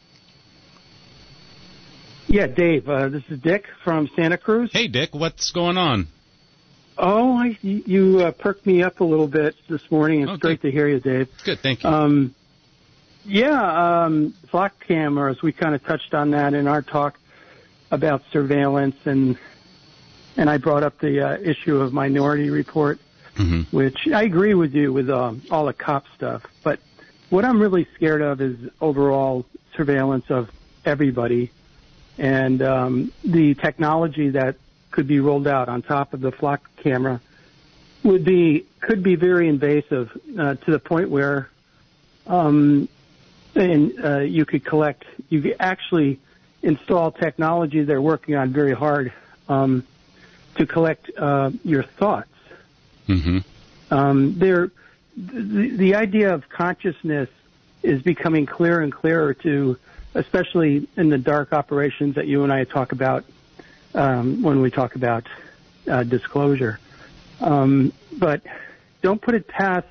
Yeah, Dave, uh, this is Dick from Santa Cruz. Hey, Dick, what's going on? Oh, I, you uh, perked me up a little bit this morning. It's okay. Great to hear you, Dave. Good, thank you. Um, yeah, um, flock cameras, we kind of touched on that in our talk about surveillance, and and I brought up the uh, issue of Minority Report, mm-hmm. which I agree with you with um, all the cop stuff. But what I'm really scared of is overall surveillance of everybody, and um, the technology that could be rolled out on top of the flock camera would be could be very invasive uh, to the point where um, and uh, you could collect. You could actually install technology they're working on very hard um, to collect uh, your thoughts. Mm-hmm. Um, there, the, the idea of consciousness is becoming clearer and clearer to, especially in the dark operations that you and I talk about um, when we talk about uh, disclosure. Um, but don't put it past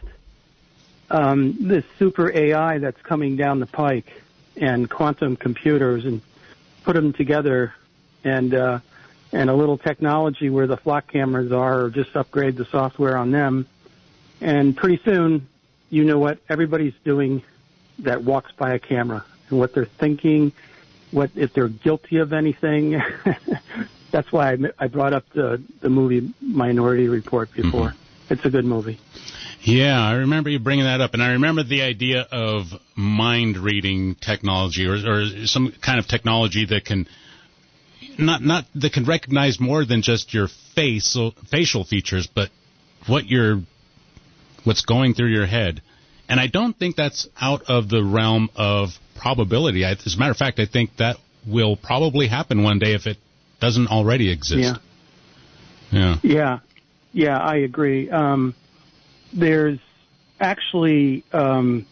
um, this super A I that's coming down the pike and quantum computers, and put them together and uh, and a little technology where the flock cameras are, or just upgrade the software on them. And pretty soon, you know what everybody's doing that walks by a camera, and what they're thinking, what if they're guilty of anything. That's why I, I brought up the, the movie Minority Report before. Mm-hmm. It's a good movie. Yeah, I remember you bringing that up, and I remember the idea of mind-reading technology, or, or some kind of technology that can not not that can recognize more than just your face, so facial features, but what you're what's going through your head. And I don't think that's out of the realm of probability. I, as a matter of fact, I think that will probably happen one day if it doesn't already exist. Yeah. Yeah. Yeah. Yeah, I agree. Um, there's actually, um,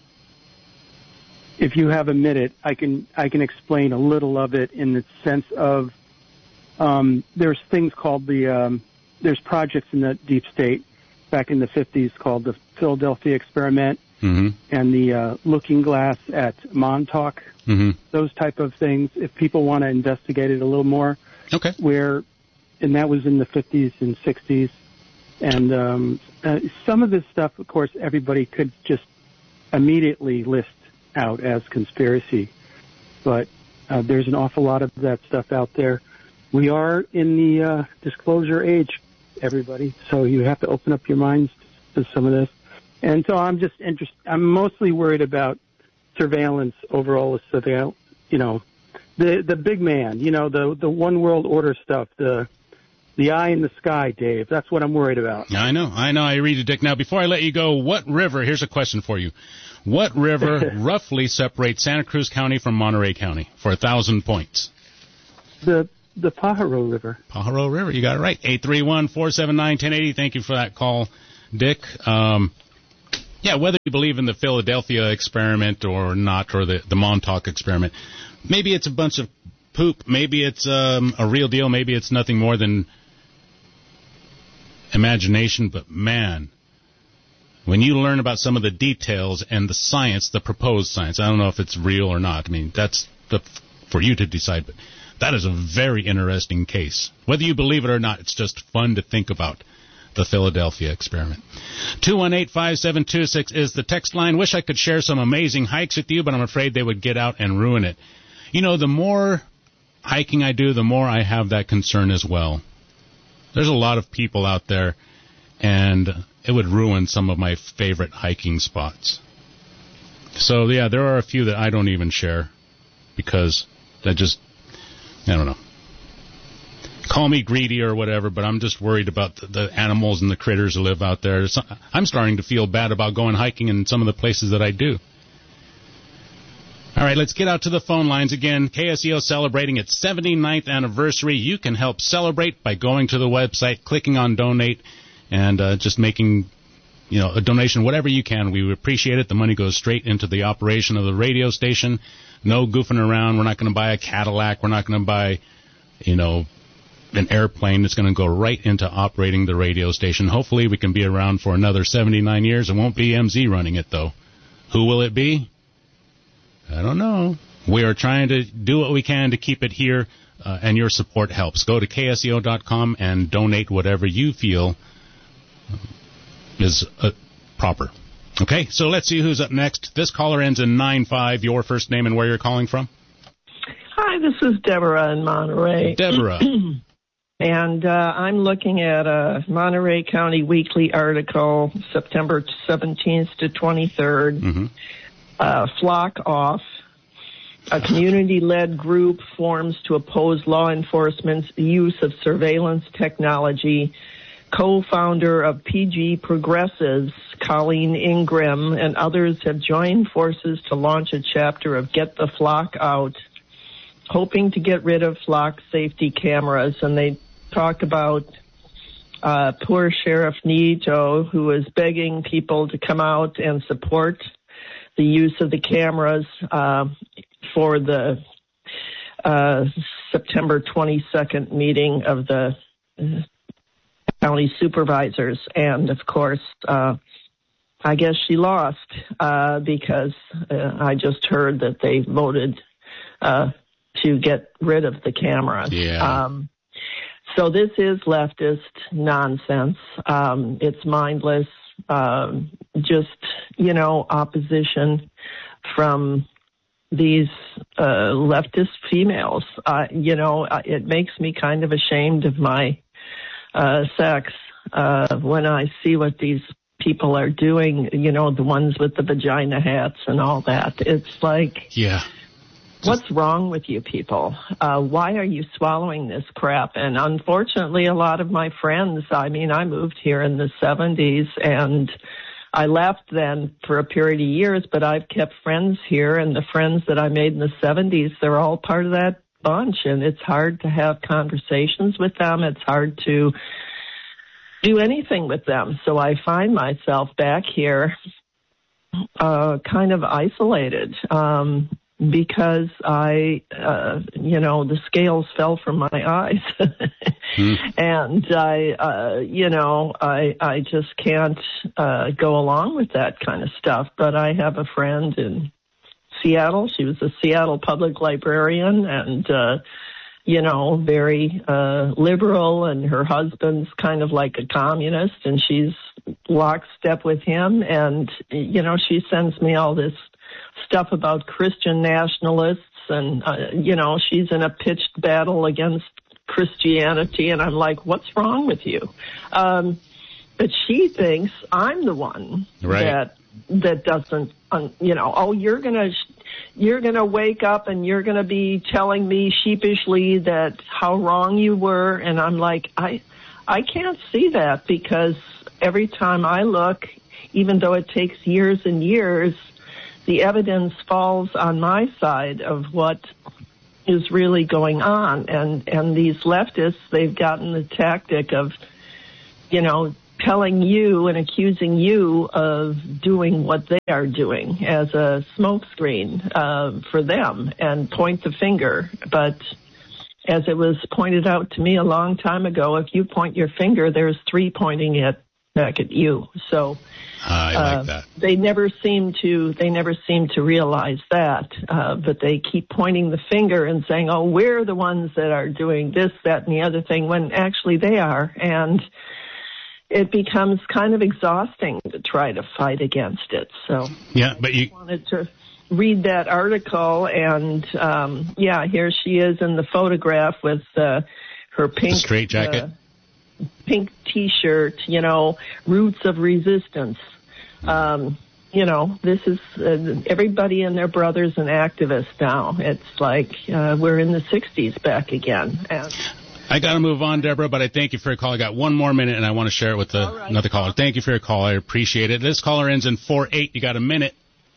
if you have a minute, I can I can explain a little of it in the sense of um, there's things called the um, there's projects in the deep state back in the fifties called the Philadelphia Experiment, mm-hmm. and the uh, Looking Glass at Montauk. Mm-hmm. Those type of things. If people want to investigate it a little more, okay. Where, and that was in the fifties and sixties. And um, uh, some of this stuff, of course, everybody could just immediately list out as conspiracy. But uh, there's an awful lot of that stuff out there. We are in the uh, disclosure age, everybody, so you have to open up your minds to some of this. And so I'm just interested. I'm mostly worried about surveillance overall. Surveillance, you know, the the big man, you know, the the one world order stuff, the the eye in the sky, Dave. That's what I'm worried about. I know, I know. I read it, Dick. Now, before I let you go, what river? Here's a question for you. What river roughly separates Santa Cruz County from Monterey County for a thousand points? The the Pajaro River. Pajaro River. You got it right. eight three one, four seven nine, one zero eight zero. Thank you for that call, Dick. Um, yeah, whether you believe in the Philadelphia experiment or not, or the, the Montauk experiment, maybe it's a bunch of poop. Maybe it's um, a real deal. Maybe it's nothing more than imagination. But, man, when you learn about some of the details and the science, the proposed science, I don't know if it's real or not. I mean, that's the, for you to decide. But that is a very interesting case. Whether you believe it or not, it's just fun to think about. The Philadelphia experiment. two one eight, five seven two six is the text line. Wish I could share some amazing hikes with you, but I'm afraid they would get out and ruin it. You know, the more hiking I do, the more I have that concern as well. There's a lot of people out there, and it would ruin some of my favorite hiking spots. So, yeah, there are a few that I don't even share because that just, I don't know. Call me greedy or whatever, but I'm just worried about the, the animals and the critters who live out there. So, I'm starting to feel bad about going hiking in some of the places that I do. All right, let's get out to the phone lines again. K S E O celebrating its seventy-ninth anniversary. You can help celebrate by going to the website, clicking on donate, and uh, just making, you know, a donation, whatever you can. We appreciate it. The money goes straight into the operation of the radio station. No goofing around. We're not going to buy a Cadillac. We're not going to buy, you know, an airplane. That's going to go right into operating the radio station. Hopefully we can be around for another seventy-nine years. It won't be M Z running it, though. Who will it be? I don't know. We are trying to do what we can to keep it here, uh, and your support helps. Go to K S E O dot com and donate whatever you feel is uh, proper. Okay, so let's see who's up next. This caller ends in nine five. Your first name and where you're calling from? Hi, this is Deborah in Monterey. Deborah. And uh, I'm looking at a Monterey County Weekly article, September seventeenth to twenty-third. Mm-hmm. Uh, Flock Off. A community-led group forms to oppose law enforcement's use of surveillance technology. Co-founder of P G Progressives, Colleen Ingram, and others have joined forces to launch a chapter of Get the Flock Out, hoping to get rid of flock safety cameras. And they talk about uh, poor Sheriff Nieto, who is begging people to come out and support the use of the cameras uh, for the uh, September twenty-second meeting of the uh, county supervisors. And, of course, uh, I guess she lost uh, because uh, I just heard that they voted uh, to get rid of the cameras. Yeah. Um, so this is leftist nonsense. Um, it's mindless. Um, just, you know, opposition from these uh, leftist females. Uh, you know, it makes me kind of ashamed of my uh, sex uh, when I see what these people are doing, you know, the ones with the vagina hats and all that. It's like, yeah. What's wrong with you people? Uh, why are you swallowing this crap? And unfortunately, a lot of my friends, I mean, I moved here in the seventies and I left then for a period of years, but I've kept friends here, and the friends that I made in the seventies, they're all part of that bunch, and it's hard to have conversations with them. It's hard to do anything with them. So I find myself back here uh, kind of isolated. Um, because I, uh, you know, the scales fell from my eyes mm. and I, uh, you know, I, I just can't, uh, go along with that kind of stuff. But I have a friend in Seattle. She was a Seattle public librarian and, uh, you know, very, uh, liberal, and her husband's kind of like a communist, and she's lockstep with him. And, you know, she sends me all this stuff about Christian nationalists, and, uh, you know, she's in a pitched battle against Christianity, and I'm like, what's wrong with you? Um, but she thinks I'm the one right. that that doesn't, um, you know, oh, you're gonna you're gonna wake up and you're gonna be telling me sheepishly that how wrong you were, and I'm like, I I can't see that, because every time I look, even though it takes years and years, the evidence falls on my side of what is really going on. And, and these leftists, they've gotten the tactic of, you know, telling you and accusing you of doing what they are doing as a smokescreen uh, for them, and point the finger. But as it was pointed out to me a long time ago, if you point your finger, there's three pointing it back at you. So I uh, like that. They never seem to. They never seem to realize that. Uh, but they keep pointing the finger and saying, "Oh, we're the ones that are doing this, that, and the other thing," when actually they are. And it becomes kind of exhausting to try to fight against it. So yeah, but you I wanted to read that article, and um, yeah, here she is in the photograph with uh, her pink the straight jacket. Uh, pink T-shirt, you know, roots of resistance. Um, you know, this is uh, everybody and their brother's an activist now. It's like uh, we're in the sixties back again. And I got to move on, Deborah, but I thank you for your call. I got one more minute, and I want to share it with the, right. another caller. Thank you for your call. I appreciate it. This caller ends in four eight. You got a minute.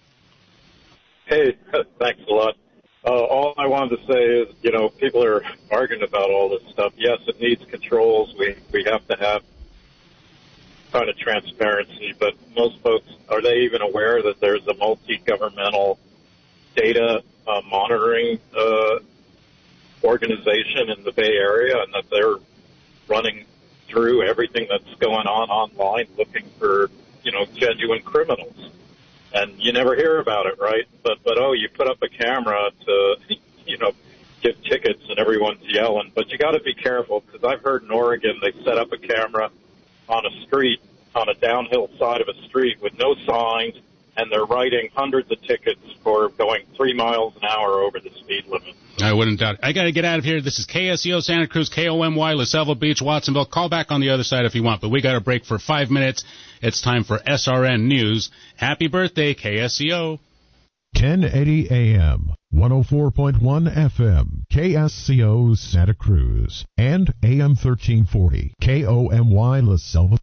Hey, thanks a lot. Uh, all I wanted to say is, you know, people are arguing about all this stuff. Yes, it needs controls. We we have to have kind of transparency, but most folks, are they even aware that there's a multi-governmental data uh, monitoring uh, organization in the Bay Area, and that they're running through everything that's going on online looking for, you know, genuine criminals? And you never hear about it, right? But, but oh, you put up a camera to, you know, give tickets and everyone's yelling. But you got to be careful, because I've heard in Oregon they set up a camera on a street, on a downhill side of a street with no signs, and they're writing hundreds of tickets for going three miles an hour over the speed limit. I wouldn't doubt it. I got to get out of here. This is K S E O Santa Cruz, K O M Y, La Selva Beach, Watsonville. Call back on the other side if you want, but we got a break for five minutes. It's time for S R N News. Happy birthday, K S E O. ten eighty A M, one oh four point one F M, K S C O Santa Cruz, and A M thirteen forty, K O M Y, La Selva.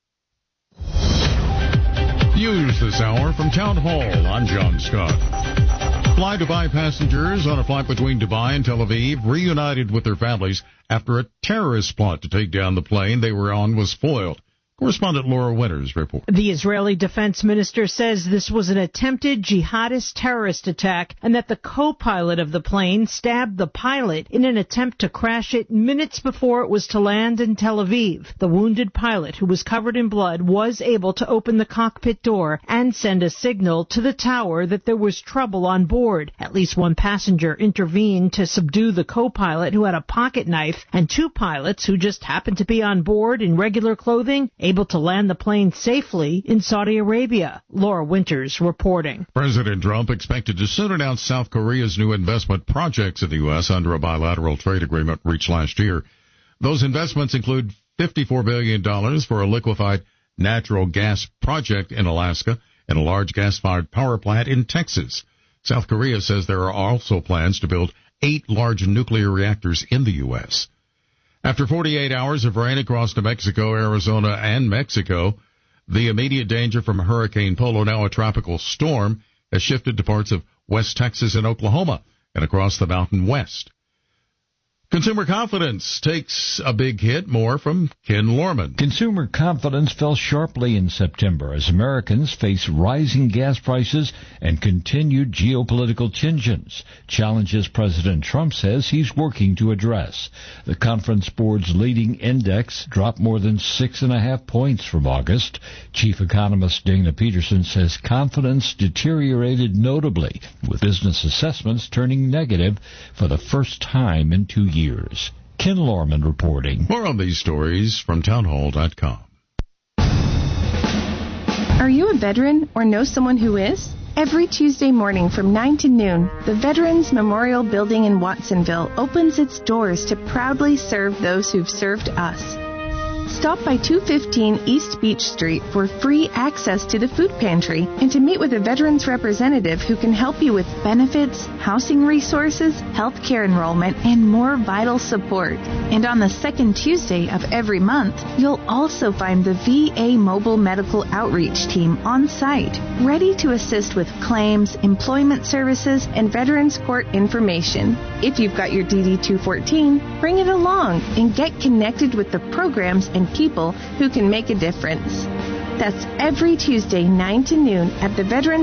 News this hour from Town Hall. I'm John Scott. Fly Dubai passengers on a flight between Dubai and Tel Aviv reunited with their families after a terrorist plot to take down the plane they were on was foiled. Correspondent Laura Winters reports. The Israeli defense minister says this was an attempted jihadist terrorist attack and that the co-pilot of the plane stabbed the pilot in an attempt to crash it minutes before it was to land in Tel Aviv. The wounded pilot, who was covered in blood, was able to open the cockpit door and send a signal to the tower that there was trouble on board. At least one passenger intervened to subdue the co-pilot, who had a pocket knife, and two pilots who just happened to be on board in regular clothing able to land the plane safely in Saudi Arabia. Laura Winters reporting. President Trump expected to soon announce South Korea's new investment projects in the U S under a bilateral trade agreement reached last year. Those investments include fifty-four billion dollars for a liquefied natural gas project in Alaska and a large gas-fired power plant in Texas. South Korea says there are also plans to build eight large nuclear reactors in the U S After forty-eight hours of rain across New Mexico, Arizona, and Mexico, the immediate danger from Hurricane Polo, now a tropical storm, has shifted to parts of West Texas and Oklahoma and across the Mountain West. Consumer confidence takes a big hit. More from Ken Lorman. Consumer confidence fell sharply in September as Americans face rising gas prices and continued geopolitical tensions, challenges President Trump says he's working to address. The Conference Board's leading index dropped more than six and a half points from August. Chief economist Dana Peterson says confidence deteriorated notably, with business assessments turning negative for the first time in two years. Years. Ken Lorman reporting. More on these stories from townhall dot com. Are you a veteran or know someone who is? Every Tuesday morning from nine to noon, the Veterans Memorial Building in Watsonville opens its doors to proudly serve those who've served us. Stop by two fifteen East Beach Street for free access to the food pantry and to meet with a veterans representative who can help you with benefits, housing resources, health care enrollment, and more vital support. And on the second Tuesday of every month, you'll also find the V A Mobile Medical Outreach Team on site, ready to assist with claims, employment services, and Veterans Court information. If you've got your D D two fourteen, bring it along and get connected with the programs and people who can make a difference. That's every Tuesday, nine to noon at the Veterans